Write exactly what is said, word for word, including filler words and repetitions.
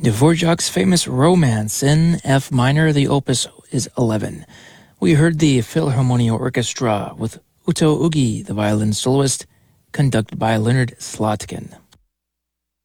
Dvorak's famous Romance in F minor, the opus is eleven. We heard the Philharmonia Orchestra with Uto Ugi, the violin soloist, conducted by Leonard Slotkin.